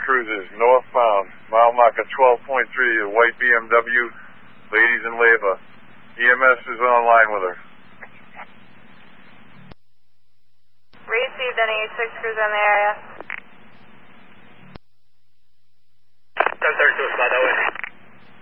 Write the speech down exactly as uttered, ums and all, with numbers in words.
Cruisers, northbound, mile marker twelve point three, a white B M W, ladies in labor. E M S is online with her. Received any eighty-six cruiser in the area. ten thirty-two, by the way.